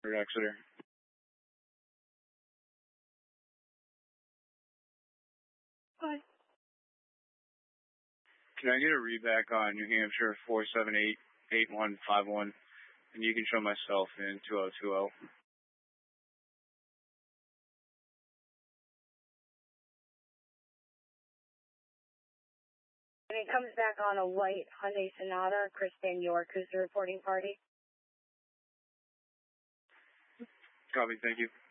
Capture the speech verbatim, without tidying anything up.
Exeter. Hi. Can I get a read back on New Hampshire four seven eight, eight one five one? And you can show myself in two oh two oh. And it comes back on a white Hyundai Sonata, Kristen York, who's the reporting party. Copy, thank you.